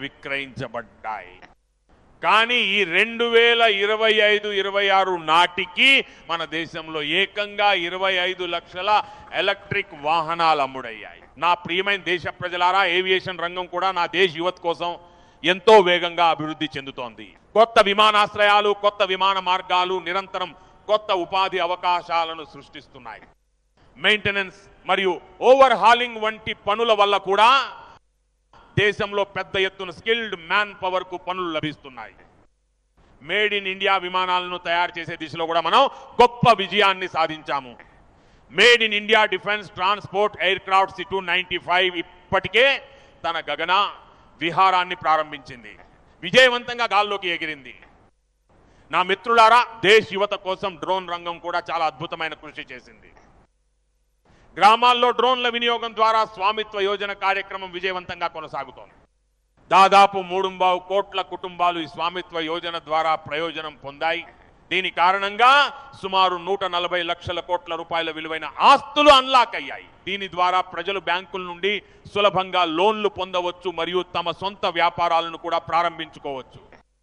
విక్రయించబడ్డాయి. కానీ ఈ 2025-26 నాటికి మన దేశంలో ఏకంగా 25 లక్షల ఎలక్ట్రిక్ వాహనాలు అమ్ముడయ్యాయి. నా ప్రియమైన దేశ ప్రజలారా, ఏవియేషన్ రంగం కూడా నా దేశ యువత కోసం ఎంతో వేగంగా అభివృద్ధి చెందుతోంది. కొత్త విమానాశ్రయాలు, కొత్త విమాన మార్గాలు నిరంతరం కొత్త ఉపాధి అవకాశాలను సృష్టిస్తున్నాయి. మెయింటెనెన్స్ మరియు ఓవర్ హాలింగ్ వంటి పనుల వల్ల కూడా దేశంలో పెద్ద ఎత్తున స్కిల్డ్ మ్యాన్ పవర్ కు పనులు లభిస్తున్నాయి. మేడ్ ఇన్ ఇండియా విమానాలను తయారు చేసే దిశలో కూడా మనం గొప్ప విజయాన్ని సాధించాము. Made in India defence transport air craft C-295 ఇప్పటికే తన గగన విహారాన్ని ప్రారంభించింది, విజయవంతంగా గాల్లోకి ఎగిరింది. నా మిత్రులారా, దేశ యువత కోసం డ్రోన్ రంగం కూడా చాలా అద్భుతమైన కృషి చేసింది. గ్రామాల్లో డ్రోన్ల వినియోగం ద్వారా స్వామిత్వ యోజన కార్యక్రమం విజయవంతంగా కొనసాగుతోంది. దాదాపు 3.25 కోట్ల కుటుంబాలు ఈ స్వామిత్వ యోజన ద్వారా ప్రయోజనం పొందాయి. దీని కారణంగా సుమారు 140 లక్షల కోట్ల రూపాయల విలువైన ఆస్తులు అన్లాక్ అయ్యాయి. దీని ద్వారా ప్రజలు బ్యాంకుల నుండి సులభంగా లోన్లు పొందవచ్చు మరియు తమ సొంత వ్యాపారాలను కూడా ప్రారంభించుకోవచ్చు.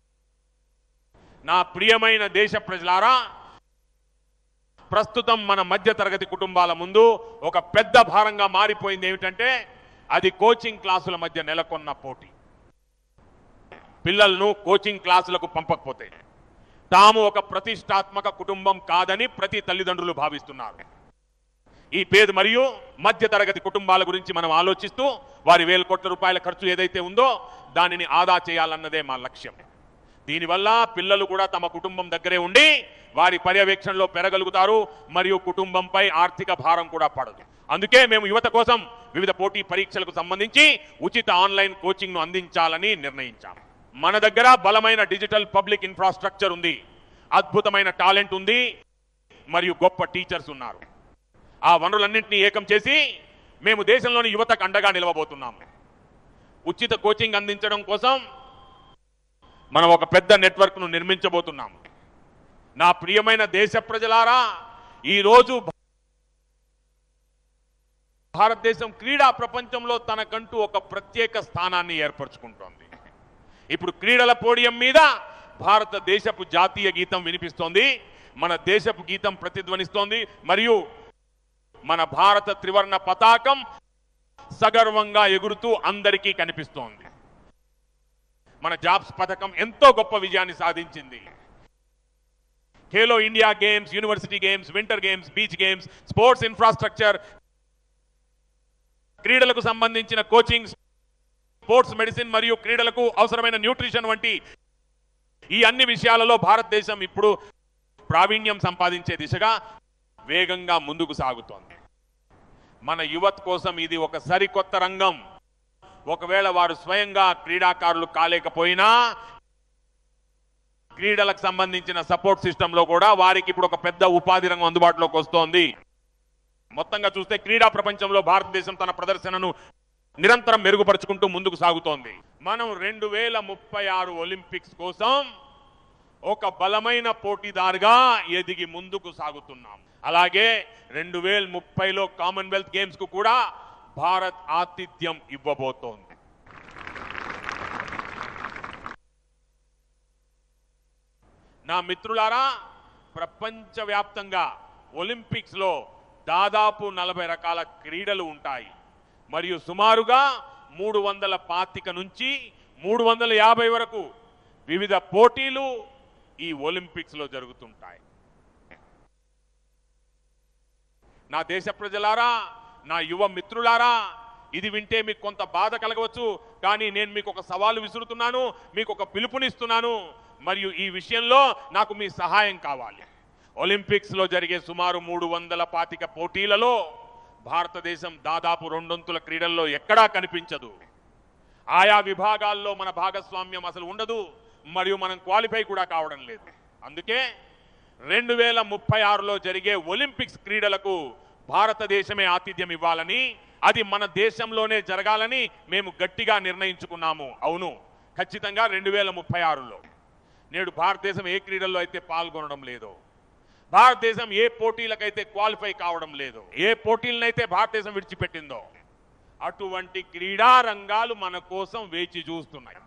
నా ప్రియమైన దేశ ప్రజలారా, ప్రస్తుతం మన మధ్య తరగతి కుటుంబాల ముందు ఒక పెద్ద భారంగా మారిపోయింది ఏమిటంటే అది కోచింగ్ క్లాసుల మధ్య నెలకొన్న పోటీ. పిల్లలను కోచింగ్ క్లాసులకు పంపకపోతే తాము ఒక ప్రతిష్టాత్మక కుటుంబం కాదని ప్రతి తల్లిదండ్రులు భావిస్తున్నారు. ఈ పేద మరియు మధ్య తరగతి కుటుంబాల గురించి మనం ఆలోచిస్తూ వారి 1,000 కోట్ల రూపాయల ఖర్చు ఏదైతే ఉందో దానిని ఆదా చేయాలన్నదే మా లక్ష్యం. దీనివల్ల పిల్లలు కూడా తమ కుటుంబం దగ్గరే ఉండి వారి పర్యవేక్షణలో పెరగలుగుతారు మరియు కుటుంబంపై ఆర్థిక భారం కూడా పడదు. అందుకే మేము యువత కోసం వివిధ పోటీ పరీక్షలకు సంబంధించి ఉచిత ఆన్లైన్ కోచింగ్ ను అందించాలని నిర్ణయించాము. మన దగ్గర బలమైన డిజిటల్ పబ్లిక్ ఇన్ఫ్రాస్ట్రక్చర్ ఉంది, అద్భుతమైన టాలెంట్ ఉంది మరియు గొప్ప టీచర్స్ ఉన్నారు. ఆ వనరులన్నింటినీ ఏకం చేసి మేము దేశంలోని యువతకు అండగా నిలవబోతున్నాము. ఉచిత కోచింగ్ అందించడం కోసం మనం ఒక పెద్ద నెట్వర్క్ ను నిర్మించబోతున్నాము. నా ప్రియమైన దేశ ప్రజలారా, ఈరోజు భారతదేశం క్రీడా ప్రపంచంలో తనకంటూ ఒక ప్రత్యేక స్థానాన్ని ఏర్పరచుకుంటోంది. ఇప్పుడు క్రీడల పోడియం మీద భారతదేశపు జాతీయ గీతం వినిపిస్తోంది, మన దేశపు గీతం ప్రతిధ్వనిస్తోంది మరియు మన భారత త్రివర్ణ పతాకం సగర్వంగా ఎగురుతూ అందరికీ కనిపిస్తోంది. మన జాబ్స్ పథకం ఎంతో గొప్ప విజయాన్ని సాధించింది. Khelo India games, university games, winter games, beach games, sports infrastructure, క్రీడలకు సంబంధించిన కోచింగ్, స్పోర్ట్స్ మెడిసిన్ మరియు క్రీడలకు అవసరమైన న్యూట్రిషన్ వంటి ఈ అన్ని విషయాలలో భారతదేశం ఇప్పుడు ప్రావీణ్యం సంపాదించే దిశగా వేగంగా ముందుకు సాగుతోంది. మన యువత కోసం ఇది ఒక సరికొత్త రంగం. ఒకవేళ వారు స్వయంగా క్రీడాకారులు కాలేకపోయినా క్రీడలకు సంబంధించిన సపోర్ట్ సిస్టంలో కూడా వారికి ఇప్పుడు ఒక పెద్ద ఉపాధి రంగం అందుబాటులోకి వస్తోంది. మొత్తంగా చూస్తే క్రీడా ప్రపంచంలో భారతదేశం తన ప్రదర్శనను నిరంతరం మెరుగుపరుచుకుంటూ ముందుకు సాగుతోంది. మనం 2036 ఒలింపిక్స్ కోసం ఒక బలమైన పోటీదారుగా ఎదిగి ముందుకు సాగుతున్నాం. అలాగే 2030లో కామన్వెల్త్ గేమ్స్ కు కూడా భారత్ ఆతిథ్యం ఇవ్వబోతోంది. నా మిత్రులారా, ప్రపంచవ్యాప్తంగా ఒలింపిక్స్ లో దాదాపు 40 రకాల క్రీడలు ఉంటాయి మరియు సుమారుగా 325 నుంచి 350 వరకు వివిధ పోటీలు ఈ ఒలింపిక్స్ లో జరుగుతుంటాయి. నా దేశ ప్రజలారా, నా యువ మిత్రులారా, ఇది వింటే మీకు కొంత బాధ కలగవచ్చు, కానీ నేను మీకు ఒక సవాలు విసురుతున్నాను, మీకు ఒక పిలుపునిస్తున్నాను మరియు ఈ విషయంలో నాకు మీ సహాయం కావాలి. ఒలింపిక్స్ లో జరిగే సుమారు 325 పోటీలలో భారతదేశం దాదాపు 200 క్రీడల్లో ఎక్కడా కనిపించదు. ఆయా విభాగాల్లో మన భాగస్వామ్యం అసలు ఉండదు మరియు మనం క్వాలిఫై కూడా కావడం లేదు. అందుకే 2036లో జరిగే ఒలింపిక్స్ క్రీడలకు భారతదేశమే ఆతిథ్యం ఇవ్వాలని, అది మన దేశంలోనే జరగాలని మేము గట్టిగా నిర్ణయించుకున్నాము. అవును, ఖచ్చితంగా 2036లో. నేడు భారతదేశం ఏ క్రీడల్లో అయితే పాల్గొనడం లేదో, భారతదేశం ఏ పోటీలకైతే క్వాలిఫై కావడం లేదో, ఏ పోటీలనైతే భారతదేశం విడిచిపెట్టిందో అటువంటి క్రీడా రంగాలు మన కోసం వేచి చూస్తున్నాయి.